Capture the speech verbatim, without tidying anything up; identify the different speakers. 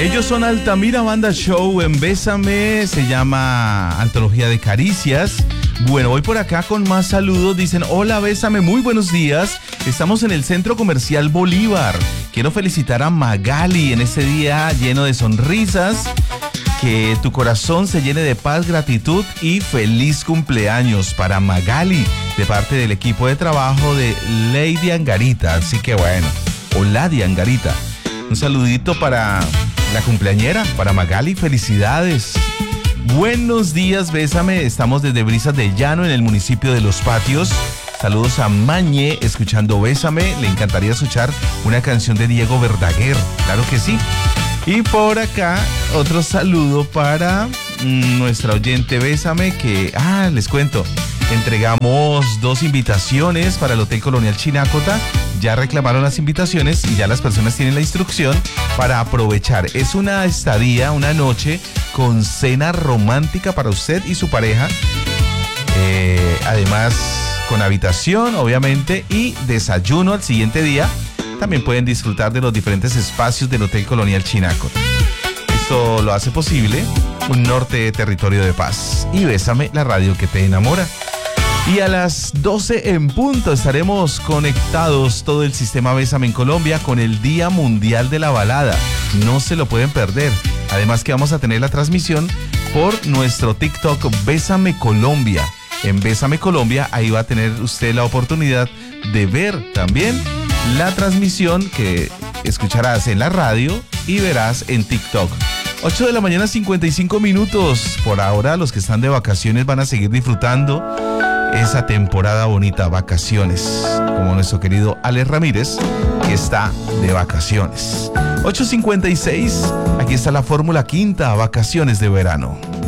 Speaker 1: Ellos son Altamira Banda Show en Bésame, se llama Antología de Caricias. Bueno, voy por acá con más saludos. Dicen, hola Bésame, muy buenos días. Estamos en el Centro Comercial Bolívar. Quiero felicitar a Magali en este día lleno de sonrisas. Que tu corazón se llene de paz, gratitud y feliz cumpleaños para Magali de parte del equipo de trabajo de Lady Angarita. Así que bueno, o Lady Angarita. Un saludito para la cumpleañera, para Magali, felicidades. Buenos días, Bésame. Estamos desde Brisas del Llano en el municipio de Los Patios. Saludos a Mañe, escuchando Bésame. Le encantaría escuchar una canción de Diego Verdaguer. Claro que sí. Y por acá, otro saludo para mmm, nuestra oyente Bésame, que, ah, les cuento, entregamos dos invitaciones para el Hotel Colonial Chinacota. Ya reclamaron las invitaciones y ya las personas tienen la instrucción para aprovechar. Es una estadía, una noche con cena romántica para usted y su pareja. Eh, además, con habitación, obviamente, y desayuno al siguiente día. También pueden disfrutar de los diferentes espacios del Hotel Colonial Chinacota. Esto lo hace posible un norte de territorio de paz. Y Bésame, la radio que te enamora. Y a las doce en punto estaremos conectados todo el sistema Bésame en Colombia con el Día Mundial de la Balada. No se lo pueden perder. Además que vamos a tener la transmisión por nuestro TikTok Bésame Colombia. En Bésame Colombia, ahí va a tener usted la oportunidad de ver también la transmisión que escucharás en la radio y verás en TikTok. ocho de la mañana, cincuenta y cinco minutos. Por ahora, los que están de vacaciones van a seguir disfrutando esa temporada bonita, vacaciones, como nuestro querido Alex Ramírez, que está de vacaciones. ocho cincuenta y seis, aquí está la Fórmula Quinta, vacaciones de verano.